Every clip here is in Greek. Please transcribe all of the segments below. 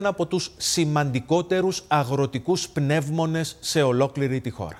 από τους σημαντικότερους αγροτικούς πνεύμονες σε ολόκληρη τη χώρα.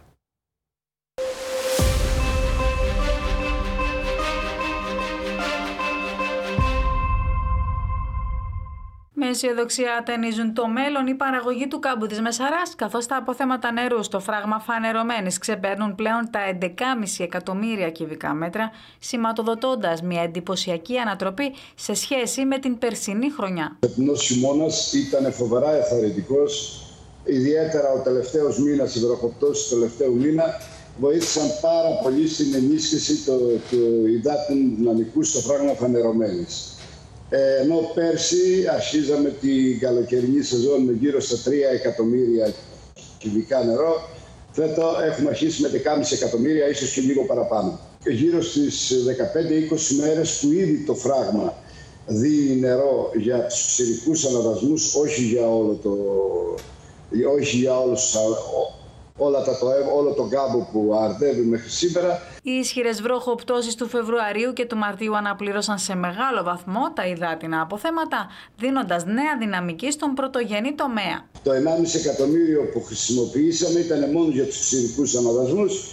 Με αισιοδοξία ταινίζουν το μέλλον η παραγωγή του κάμπου της Μεσαράς, καθώς τα αποθέματα νερού στο φράγμα Φανερωμένης ξεπέρνουν πλέον τα 11,5 εκατομμύρια κυβικά μέτρα, σηματοδοτώντας μια εντυπωσιακή ανατροπή σε σχέση με την περσινή χρονιά. Ο φετινός χειμώνας ήταν φοβερά εθαρρυντικός, ιδιαίτερα ο τελευταίος μήνας, οι βροχοπτώσεις του τελευταίου μήνα, βοήθησαν πάρα πολύ στην ενίσχυση του υδάτινου δυναμικού στο φράγμα Φανερωμένης. Ενώ πέρσι αρχίζαμε την καλοκαιρινή σεζόν με γύρω στα 3 εκατομμύρια κυβικά νερό, φέτος έχουμε αρχίσει με 10,5 εκατομμύρια, ίσως και λίγο παραπάνω. Γύρω στις 15-20 μέρες που ήδη το φράγμα δίνει νερό για τους ξηρικούς αναδασμούς, όχι για όλο τον κάμπο που αρδεύει μέχρι σήμερα. Οι ισχυρές βροχοπτώσεις του Φεβρουαρίου και του Μαρτίου αναπλήρωσαν σε μεγάλο βαθμό τα υδάτινα αποθέματα, δίνοντας νέα δυναμική στον πρωτογενή τομέα. Το 1,5 εκατομμύριο που χρησιμοποιήσαμε ήταν μόνο για τους ξηρικούς αναδασμούς.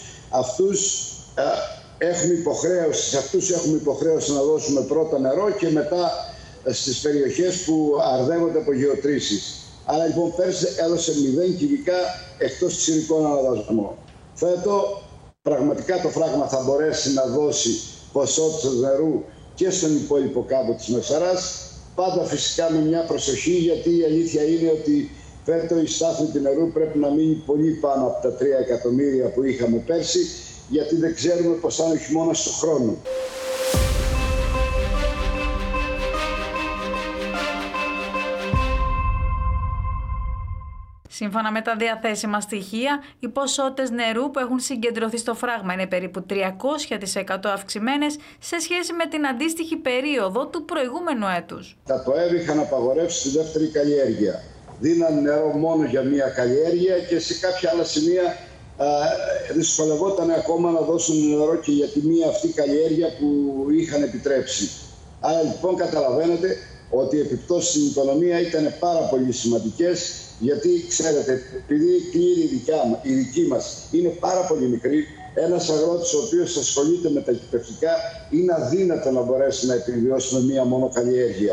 Σε αυτούς έχουμε υποχρέωση να δώσουμε πρώτα νερό και μετά στις περιοχές που αρδεύονται από γεωτρήσεις. Άρα λοιπόν πέρσι έδωσε 0 κυβικά εκτός ξηρικών αναδασμών. Φέτος πραγματικά το φράγμα θα μπορέσει να δώσει ποσότητες νερού και στον υπόλοιπο κάμπο της Μεσαράς. Πάντα φυσικά με μια προσοχή, γιατί η αλήθεια είναι ότι φέτος η στάθμη του νερού πρέπει να μείνει πολύ πάνω από τα 3 εκατομμύρια που είχαμε πέρσι, γιατί δεν ξέρουμε πώς θα είναι ο χειμώνας του χρόνου. Σύμφωνα με τα διαθέσιμα στοιχεία, οι ποσότητες νερού που έχουν συγκεντρωθεί στο φράγμα είναι περίπου 300% αυξημένες σε σχέση με την αντίστοιχη περίοδο του προηγούμενου έτους. Τα ΤΟΕΒ είχαν απαγορεύσει τη δεύτερη καλλιέργεια. Δίναν νερό μόνο για μία καλλιέργεια και σε κάποια άλλα σημεία δυσκολευόταν ακόμα να δώσουν νερό και για τη μία αυτή καλλιέργεια που είχαν επιτρέψει. Άρα λοιπόν καταλαβαίνετε ότι οι επιπτώσεις στην οικονομία ήταν πάρα πολύ σημαντικές, γιατί ξέρετε, επειδή η κλήρη η δική μας είναι πάρα πολύ μικρή, ένας αγρότης ο οποίος ασχολείται με τα εκπαιδευτικά είναι αδύνατο να μπορέσει να επιβιώσει με μία μόνο καλλιέργεια.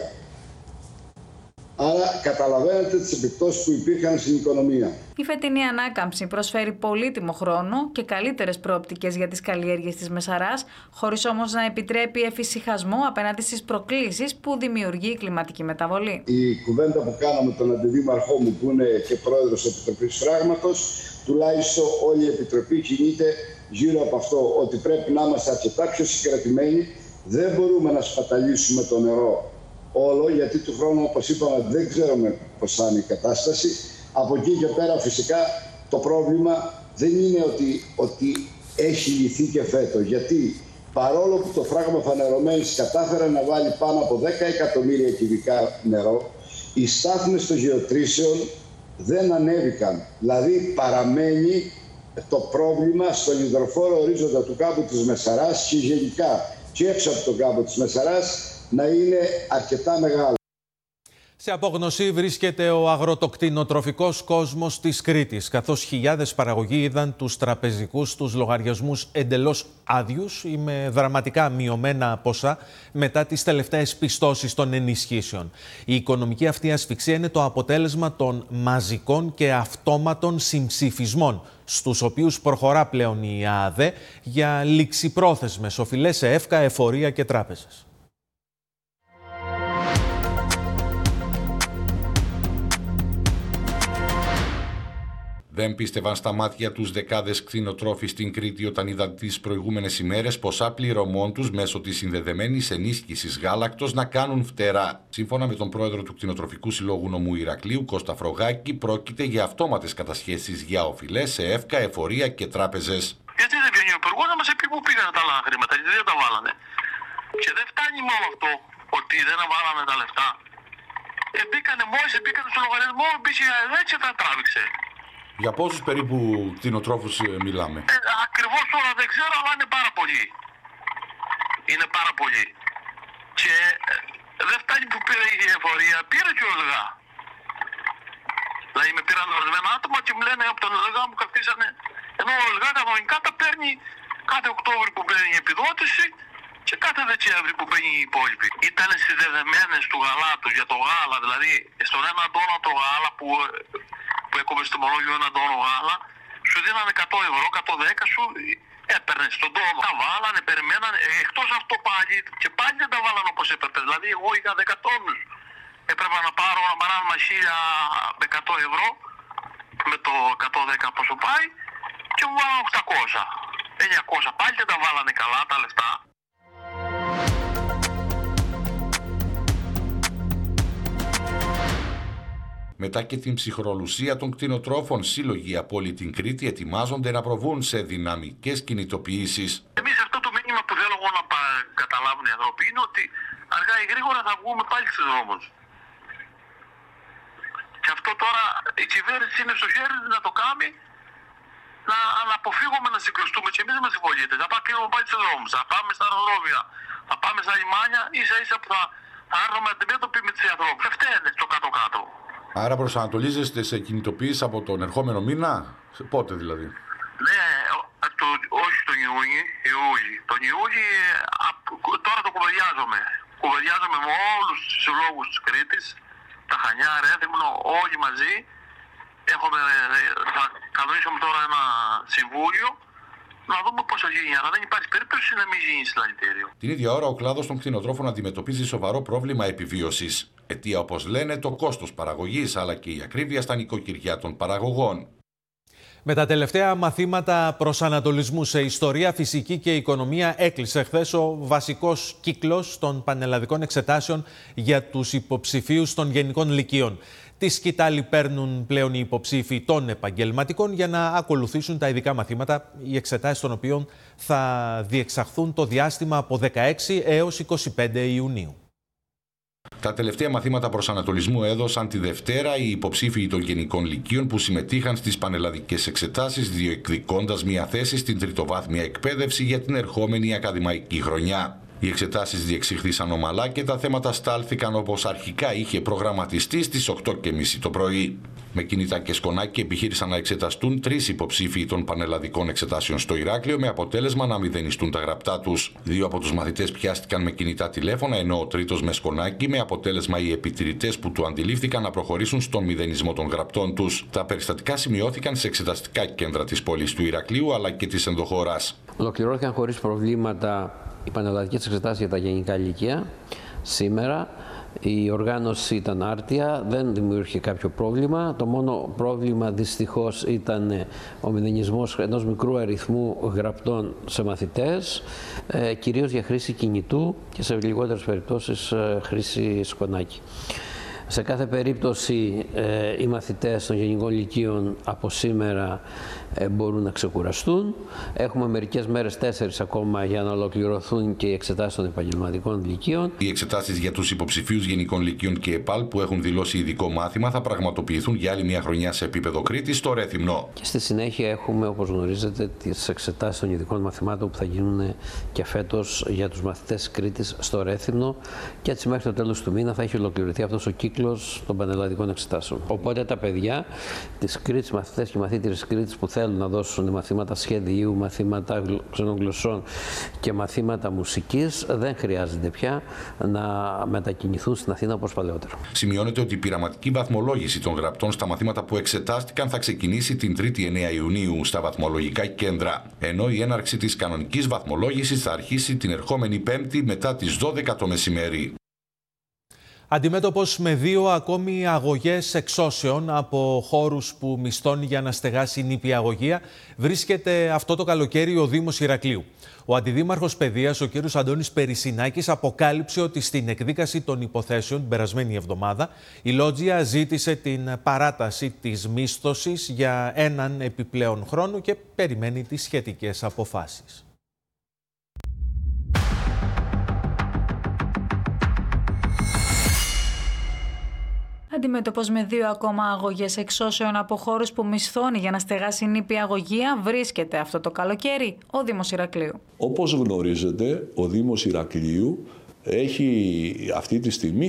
Άρα καταλαβαίνετε τις επιπτώσεις που υπήρχαν στην οικονομία. Η φετινή ανάκαμψη προσφέρει πολύτιμο χρόνο και καλύτερες προοπτικές για τις καλλιέργειες της Μεσαράς, χωρίς όμως να επιτρέπει εφησυχασμό απέναντι στις προκλήσεις που δημιουργεί η κλιματική μεταβολή. Η κουβέντα που κάναμε τον αντιδήμαρχό μου, που είναι και πρόεδρος της Επιτροπής Φράγματος, τουλάχιστον όλη η Επιτροπή κινείται γύρω από αυτό, ότι πρέπει να είμαστε αρκετά πιο συγκρατημένοι, δεν μπορούμε να σπαταλήσουμε το νερό όλο, γιατί του χρόνου, όπως είπαμε, δεν ξέρουμε πώς θα είναι η κατάσταση. Από εκεί και πέρα φυσικά το πρόβλημα δεν είναι ότι έχει λυθεί και φέτος, γιατί παρόλο που το φράγμα Φανερωμένης κατάφερε να βάλει πάνω από 10 εκατομμύρια κυβικά νερό, οι στάθμες των γεωτρήσεων δεν ανέβηκαν. Δηλαδή παραμένει το πρόβλημα στον υδροφόρο ορίζοντα του κάμπου της Μεσαράς και γενικά και έξω από τον κάμπο της Μεσαράς να είναι αρκετά μεγάλο. Σε απόγνωση βρίσκεται ο αγροτοκτηνοτροφικός κόσμος της Κρήτης, καθώς χιλιάδες παραγωγοί είδαν τους τραπεζικούς τους λογαριασμούς εντελώς άδειους ή με δραματικά μειωμένα ποσά μετά τις τελευταίες πιστώσεις των ενισχύσεων. Η οικονομική αυτή ασφυξία είναι το αποτέλεσμα των μαζικών και αυτόματων συμψηφισμών, στους οποίους προχωρά πλέον η ΑΑΔΕ για ληξιπρόθεσμες οφειλές σε ΕΦΚΑ, εφορία και τράπεζες. Δεν πίστευαν στα μάτια τους δεκάδες κτηνοτρόφοι στην Κρήτη όταν είδαν τις προηγούμενες ημέρες ποσά πληρωμών τους μέσω της συνδεδεμένης ενίσχυσης γάλακτος να κάνουν φτερά. Σύμφωνα με τον πρόεδρο του Κτηνοτροφικού Συλλόγου Νομού Ηρακλείου, Κώστα Φρογάκη, πρόκειται για αυτόματες κατασχέσεις για οφειλές σε ΕΦΚΑ, εφορία και τράπεζες. Γιατί δεν βγαίνει ο υπουργός να μας πει πού πήγαν τα άλλα χρήματα, γιατί δεν τα βάλανε. Και δεν φτάνει μόνο αυτό, ότι δεν βάλανε τα λεφτά. Μόλις μπήκανε στο λογαριασμό, μπήκε η ΑΕΔ και τα τράβηξε. Για πόσους περίπου κτηνοτρόφους μιλάμε? Ακριβώς τώρα δεν ξέρω, αλλά είναι πάρα πολλοί. Είναι πάρα πολλοί. Και δεν φτάνει που πήρε η εφορία, πήρε και ο ΔΓΑ. Δηλαδή με πήραν ορισμένα άτομα και μου λένε από τον ΕΛΓΑ μου κρατήσανε. Ενώ ο ΕΛΓΑ κανονικά τα παίρνει κάθε Οκτώβρη που παίρνει η επιδότηση και κάθε Δεκέμβρη που παίρνει η υπόλοιπη. Ήταν συνδεδεμένες του γαλάτου για το γάλα, δηλαδή στον ένα τόνο το γάλα που έκοβε στο τιμολόγιο ένα τόνο γάλα, σου δίνανε 100 ευρώ, 110 σου έπαιρνε στον τόνο. Τα βάλανε, περιμένανε, εκτός αυτό πάλι και πάλι δεν τα βάλανε όπως έπρεπε. Δηλαδή εγώ είχα 10 τόνους. Έπρεπε να πάρω ένα παράδειγμα 1.100 ευρώ με το 110 πόσο πάει και μου βάλανε 800. 900 πάλι δεν τα βάλανε καλά τα λεφτά. Μετά και την ψυχρολουσία των κτηνοτρόφων, σύλλογοι από όλη την Κρήτη ετοιμάζονται να προβούν σε δυναμικές κινητοποιήσεις. Εμείς αυτό το μήνυμα που θέλω εγώ να καταλάβουν οι άνθρωποι είναι ότι αργά ή γρήγορα θα βγούμε πάλι στους δρόμους. Και αυτό τώρα η κυβέρνηση είναι στο χέρι να το κάνει, να αποφύγουμε να συγκρουστούμε και εμείς με τις πολίτες. Θα πάμε πάλι στους δρόμους, θα πάμε στα αεροδρόμια, θα πάμε στα λιμάνια, ίσα ίσα που θα έρθουμε αντιμέτωποι με τους ανθρώπους. Αυτά είναι στο κάτω-κάτω. Άρα προσανατολίζεστε σε κινητοποίηση από τον ερχόμενο μήνα, πότε δηλαδή? Ναι, όχι τον Ιούλη. Τον Ιούλη τώρα το κουβεντιάζομαι. Κουβεντιάζομαι με όλους τους συλλόγους της Κρήτης, τα Χανιά, Ρέθυμνο, όλοι μαζί. Θα κανονίσουμε τώρα ένα συμβούλιο να δούμε πώς θα γίνει. Αλλά δεν υπάρχει περίπτωση να μην γίνει συλλαλητήριο. Την ίδια ώρα, ο κλάδος των κτηνοτρόφων αντιμετωπίζει σοβαρό πρόβλημα επιβίωσης. Αιτία, όπως λένε, το κόστος παραγωγής αλλά και η ακρίβεια στα νοικοκυριά των παραγωγών. Με τα τελευταία μαθήματα προσανατολισμού σε ιστορία, φυσική και οικονομία έκλεισε χθες ο βασικός κύκλος των πανελλαδικών εξετάσεων για τους υποψηφίους των γενικών λυκείων. Τη σκητάλη παίρνουν πλέον οι υποψήφοι των επαγγελματικών για να ακολουθήσουν τα ειδικά μαθήματα, οι εξετάσεις των οποίων θα διεξαχθούν το διάστημα από 16 έως 25 Ιουνίου. Τα τελευταία μαθήματα προσανατολισμού έδωσαν τη Δευτέρα οι υποψήφοι των γενικών λυκείων που συμμετείχαν στις πανελλαδικές εξετάσεις, διεκδικώντας μια θέση στην τριτοβάθμια εκπαίδευση για την ερχόμενη ακαδημαϊκή χρονιά. Οι εξετάσεις διεξήχθησαν ομαλά και τα θέματα στάλθηκαν όπως αρχικά είχε προγραμματιστεί στις 8:30 το πρωί. Με κινητά και σκονάκι επιχείρησαν να εξεταστούν 3 υποψήφοι των πανελλαδικών εξετάσεων στο Ηράκλειο, με αποτέλεσμα να μηδενιστούν τα γραπτά τους. 2 από τους μαθητές πιάστηκαν με κινητά τηλέφωνα, ενώ ο τρίτος με σκονάκι, με αποτέλεσμα οι επιτηρητές που του αντιλήφθηκαν να προχωρήσουν στον μηδενισμό των γραπτών τους. Τα περιστατικά σημειώθηκαν σε εξεταστικά κέντρα της πόλης του Ηρακλείου αλλά και της ενδοχώρας. Ολοκληρώθηκαν χωρίς προβλήματα οι πανελλαδικές εξετάσεις για τα γενικά λυκεία σήμερα. Η οργάνωση ήταν άρτια, δεν δημιούργησε κάποιο πρόβλημα. Το μόνο πρόβλημα δυστυχώς ήταν ο μηδενισμός ενός μικρού αριθμού γραπτών σε μαθητές, κυρίως για χρήση κινητού και σε λιγότερες περιπτώσεις χρήση σκονάκι. Σε κάθε περίπτωση οι μαθητές των γενικών λυκείων από σήμερα μπορούν να ξεκουραστούν. Έχουμε μερικές μέρες, 4 ακόμα, για να ολοκληρωθούν και οι εξετάσεις των επαγγελματικών λυκείων. Οι εξετάσεις για τους υποψηφίους γενικών λυκείων και ΕΠΑΛ που έχουν δηλώσει ειδικό μάθημα θα πραγματοποιηθούν για άλλη μια χρονιά σε επίπεδο Κρήτης στο Ρέθυμνο. Και στη συνέχεια έχουμε, όπως γνωρίζετε, τις εξετάσεις των ειδικών μαθημάτων που θα γίνουν και φέτος για τους μαθητές της Κρήτης στο Ρέθυμνο. Και έτσι μέχρι το τέλος του μήνα θα έχει ολοκληρωθεί αυτός ο κύκλος των πανελλαδικών εξετάσεων. Οπότε τα παιδιά της Κρήτης, μαθητές και μαθήτρες της Κρήτης που θέλουν να δώσουν μαθήματα σχεδίου, μαθήματα ξένων γλωσσών και μαθήματα μουσικής, δεν χρειάζεται πια να μετακινηθούν στην Αθήνα όπως παλαιότερα. Σημειώνεται ότι η πειραματική βαθμολόγηση των γραπτών στα μαθήματα που εξετάστηκαν θα ξεκινήσει την 3η 9 Ιουνίου στα βαθμολογικά κέντρα, ενώ η έναρξη της κανονικής βαθμολόγησης θα αρχίσει την ερχόμενη Πέμπτη μετά τις 12 το μεσημέρι. Αντιμέτωπος με 2 ακόμη αγωγές εξώσεων από χώρους που μισθώνει για να στεγάσει νηπιαγωγεία, βρίσκεται αυτό το καλοκαίρι ο Δήμος Ηρακλείου. Ο Αντιδήμαρχος Παιδείας, ο κ. Αντώνης Περισσινάκης, αποκάλυψε ότι στην εκδίκαση των υποθέσεων την περασμένη εβδομάδα η Λότζια ζήτησε την παράταση της μίσθωσης για έναν επιπλέον χρόνο και περιμένει τις σχετικές αποφάσεις. Αντιμέτωπος με 2 ακόμα αγωγές εξώσεων από χώρους που μισθώνει για να στεγάσει νηπιαγωγεία, βρίσκεται αυτό το καλοκαίρι ο Δήμος Ηρακλείου. Όπως γνωρίζετε, ο Δήμος Ηρακλείου έχει αυτή τη στιγμή